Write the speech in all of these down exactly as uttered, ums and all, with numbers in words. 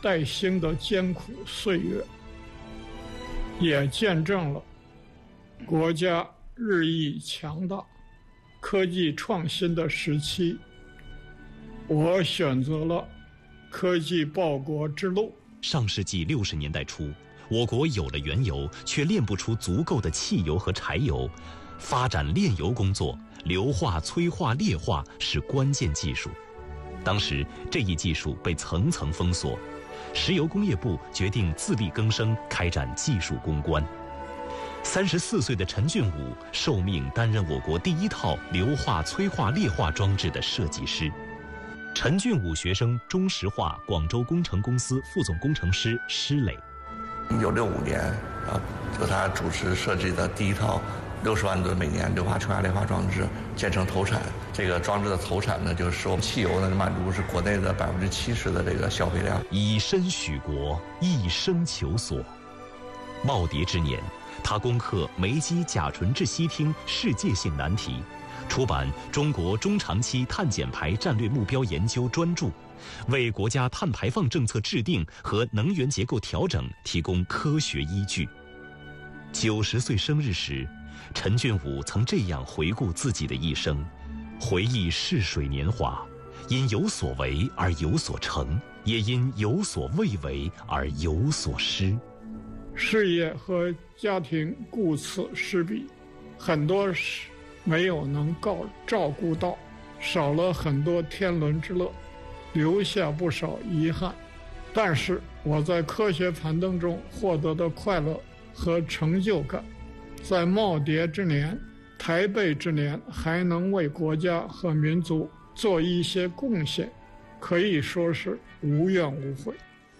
待兴的艰苦岁月，也见证了国家日益强大、科技创新的时期。我选择了科技报国之路。 上世纪六十年代初，我国有了原油，却炼不出足够的汽油和柴油。发展炼油工作，硫化、催化、裂化是关键技术。当时这一技术被层层封锁，石油工业部决定自力更生，开展技术攻关。三十四岁的陈俊武受命担任我国第一套硫化、催化、裂化装置的设计师。陈俊武学生中石化广州工程公司副总工程师施磊。 一九六五年啊，就他主持设计的第一套六十万吨每年硫化、催化、裂化装置建成投产。这个装置的投产呢，就是我们汽油呢满足是国内的百分之七十的这个消费量。 以身许国，一生求索。耄耋之年，他攻克煤基甲醇质烯烃世界性难题，出版《中国中长期碳减排战略目标研究》专著，为国家碳排放政策制定和能源结构调整提供科学依据。九十岁生日时，陈俊武曾这样回顾自己的一生，回忆逝水年华，因有所为而有所成，也因有所未为而有所失。 事业和家庭顾此失彼，很多事没有能够照顾到，少了很多天伦之乐，留下不少遗憾。但是我在科学攀登中获得的快乐和成就感，在耄耋之年、台背之年还能为国家和民族做一些贡献，可以说是无怨无悔。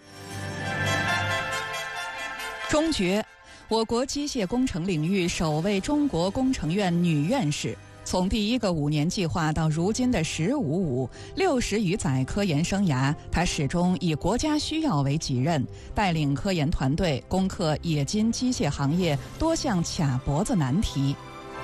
中爵，我国机械工程领域首位中国工程院女院士。从第一个五年计划到如今的十五五六十余载科研生涯，她始终以国家需要为己任，带领科研团队攻克冶金机械行业多项卡脖子难题。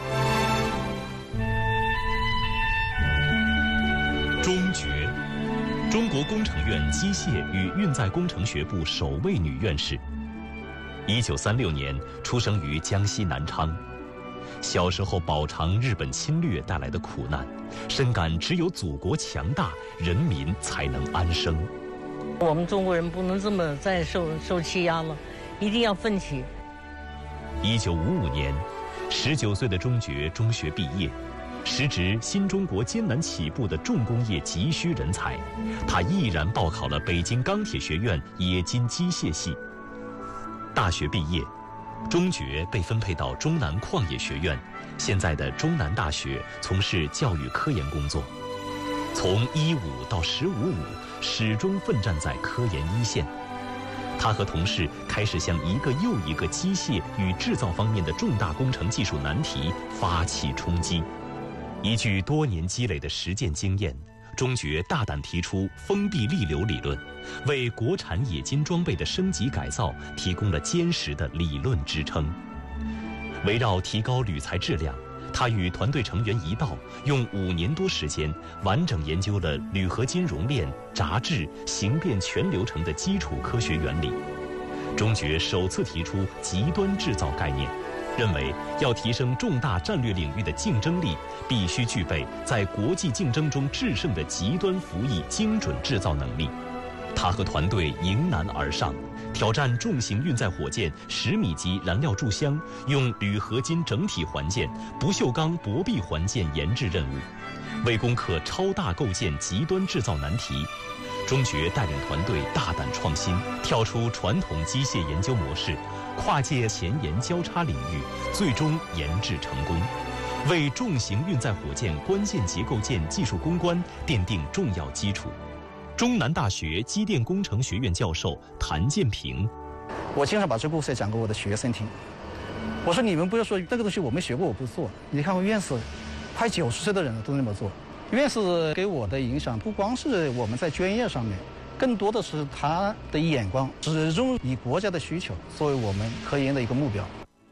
中爵，中国工程院机械与运载工程学部首位女院士。一九三六年出生于江西南昌，小时候饱尝日本侵略带来的苦难，深感只有祖国强大，人民才能安生。 我们中国人不能这么再受受欺压了，一定要奋起。 一九五五年，十九岁的中爵中学毕业，时值新中国艰难起步的重工业急需人才，他毅然报考了北京钢铁学院冶金机械系。大学毕业，中爵被分配到中南矿业学院，现在的中南大学，从事教育科研工作。从一五到十五五，始终奋战在科研一线。他和同事开始向一个又一个机械与制造方面的重大工程技术难题发起冲击。依据多年积累的实践经验，中爵大胆提出封闭力流理论，为国产冶金装备的升级改造提供了坚实的理论支撑。围绕提高铝材质量，他与团队成员一道，用五年多时间，完整研究了铝合金熔炼、轧制、形变全流程的基础科学原理。中爵首次提出极端制造概念，认为要提升重大战略领域的竞争力，必须具备在国际竞争中制胜的极端服役精准制造能力。他和团队迎难而上，挑战重型运载火箭十米级燃料注箱用铝合金整体环件、不锈钢薄壁环件研制任务，为攻克超大构件极端制造难题。中爵带领团队大胆创新，跳出传统机械研究模式，跨界前沿交叉领域，最终研制成功，为重型运载火箭关键结构件技术攻关奠定重要基础。中南大学机电工程学院教授谭建平， 我经常把这故事讲给我的学生听。我说你们不要说那个东西我没学过我不做，你看我院士快九十岁的人都那么做。院士给我的影响不光是我们在专业上面，更多的是他的眼光，始终以国家的需求作为我们科研的一个目标。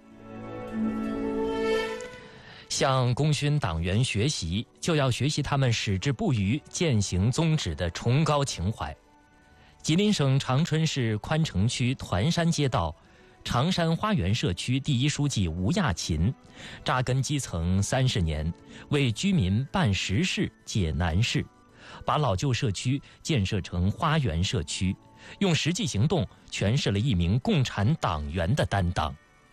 向功勋党员学习，就要学习他们矢志不渝、践行宗旨的崇高情怀。 吉林省长春市宽城区团山街道长山花园社区第一书记吴亚勤，扎根基层三十年，为居民办实事解难事，把老旧社区建设成花园社区，用实际行动诠释了一名共产党员的担当。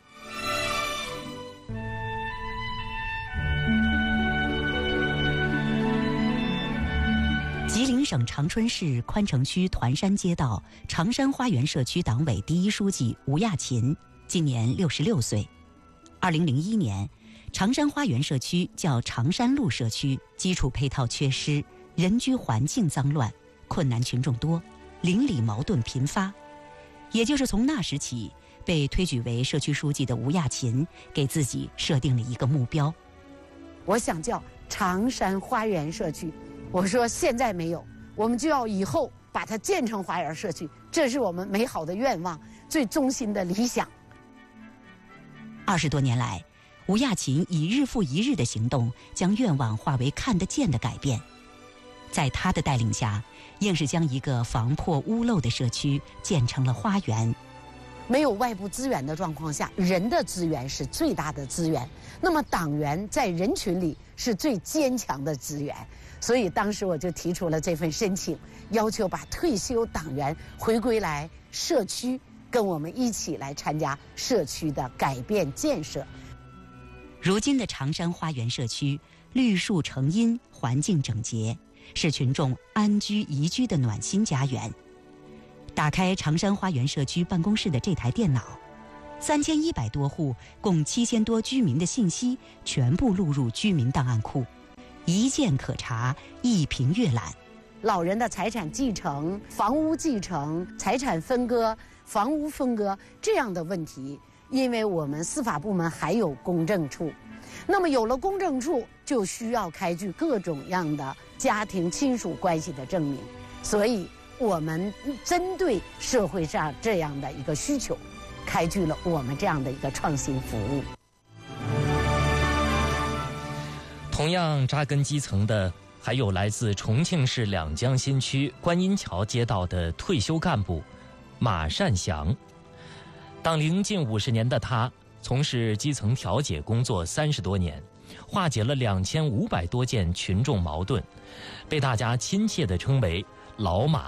吉林省长春市宽城区团山街道长山花园社区党委第一书记吴亚勤今年六十六岁。二零零一年，长山花园社区叫长山路社区，基础配套缺失，人居环境脏乱，困难群众多，邻里矛盾频发。也就是从那时起，被推举为社区书记的吴亚勤给自己设定了一个目标， 我想叫长山花园社区。我说现在没有，我们就要以后把它建成花园社区，这是我们美好的愿望，最衷心的理想。 二十多年来，吴亚勤以日复一日的行动，将愿望化为看得见的改变。在他的带领下，硬是将一个防破屋漏的社区建成了花园。 没有外部资源的状况下，人的资源是最大的资源。那么党员在人群里是最坚强的资源。所以当时我就提出了这份申请，要求把退休党员回归来社区，跟我们一起来参加社区的改变建设。 如今的长山花园社区绿树成荫，环境整洁，是群众安居宜居的暖心家园。打开长山花园社区办公室的这台电脑，三千一百多户共七千多居民的信息全部录入居民档案库，一键可查，一屏阅览。 老人的财产继承、房屋继承、财产分割、房屋分割这样的问题，因为我们司法部门还有公证处，那么有了公证处，就需要开具各种样的家庭亲属关系的证明，所以我们针对社会上这样的一个需求，开具了我们这样的一个创新服务。 同样扎根基层的还有来自重庆市两江新区观音桥街道的退休干部马善祥。党龄近五十年的他，从事基层调解工作三十多年，化解了两千五百多件群众矛盾，被大家亲切地称为老马。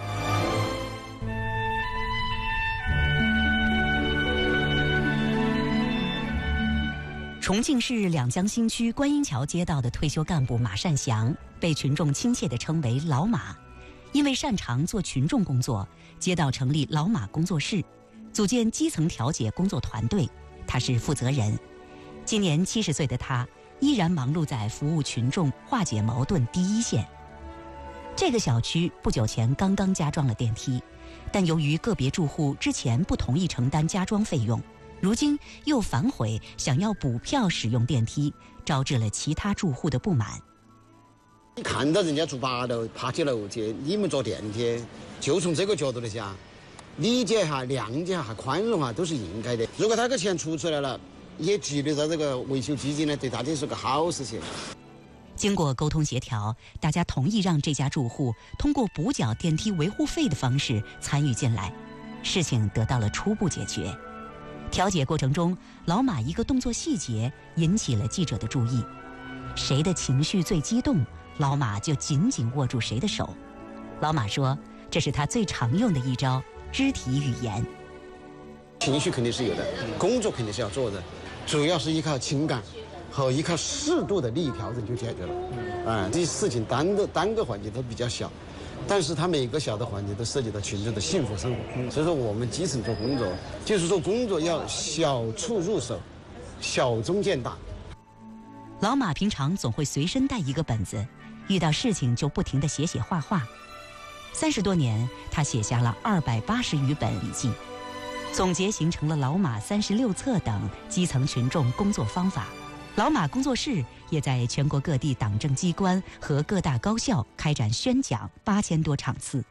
重庆市两江新区观音桥街道的退休干部马善祥被群众亲切地称为老马，因为擅长做群众工作，街道成立老马工作室，组建基层调解工作团队，他是负责人。今年七十岁的他依然忙碌在服务群众、化解矛盾第一线。这个小区不久前刚刚加装了电梯，但由于个别住户之前不同意承担加装费用，如今又反悔想要补票使用电梯，招致了其他住户的不满。 你看到人家住八楼爬起楼去，你们坐电梯，就从这个角度来讲，理解哈、谅解哈、宽容哈，都是应该的。如果他个钱出出来了，也积累到这个维修基金呢，对大家是个好事情。 经过沟通协调，大家同意让这家住户通过补缴电梯维护费的方式参与进来，事情得到了初步解决。调解过程中，老马一个动作细节引起了记者的注意，谁的情绪最激动，老马就紧紧握住谁的手。老马说，这是他最常用的一招肢体语言。 情绪肯定是有的，工作肯定是要做的，主要是依靠情感和依靠适度的利益调整就解决了。啊、嗯，这些事情单个单个环节都比较小，但是它每个小的环节都涉及到群众的幸福生活。所以说，我们基层做工作，就是说工作要小处入手，小中见大。 老马平常总会随身带一个本子，遇到事情就不停地写写画画。三十多年，他写下了二百八十余本笔记，总结形成了老马三十六册等基层群众工作方法。老马工作室也在全国各地党政机关和各大高校开展宣讲八千多场次。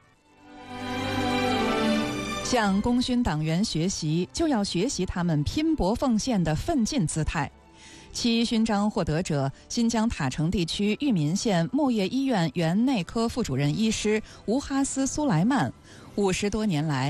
向功勋党员学习，就要学习他们拼搏奉献的奋进姿态。 七一勋章获得者，新疆塔城地区玉民县木叶医院原内科副主任医师吴哈斯苏莱曼，五十多年来